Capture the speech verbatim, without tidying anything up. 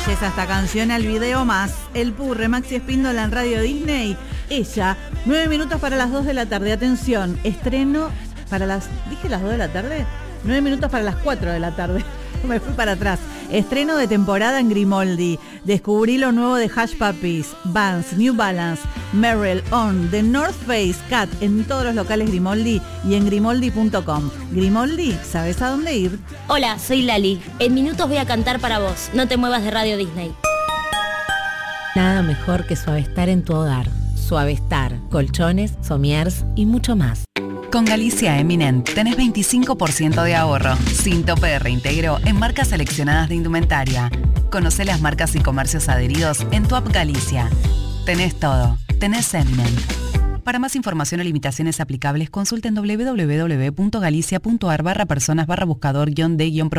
belleza esta canción, al video más. El Purre, Maxi Espíndola en Radio Disney. Ella, nueve minutos para las dos de la tarde. Atención, estreno para las... ¿Dije las dos de la tarde? Nueve minutos para las cuatro de la tarde. Me fui para atrás. Estreno de temporada en Grimoldi. Descubrí lo nuevo de Hush Puppies, Vans, New Balance, Merrell, On, The North Face, Cat, en todos los locales Grimoldi y en grimoldi punto com. Grimoldi, ¿sabes a dónde ir? Hola, soy Lali. En minutos voy a cantar para vos. No te muevas de Radio Disney. Nada mejor que Suavestar en tu hogar. Suavestar, colchones, somiers y mucho más. Con Galicia Eminent tenés veinticinco por ciento de ahorro, sin tope de reintegro en marcas seleccionadas de indumentaria. Conocé las marcas y comercios adheridos en tu app Galicia. Tenés todo, tenés Eminent. Para más información o limitaciones aplicables, consulten doble u doble u doble u punto galicia punto a r barra personas barra buscador guión de guión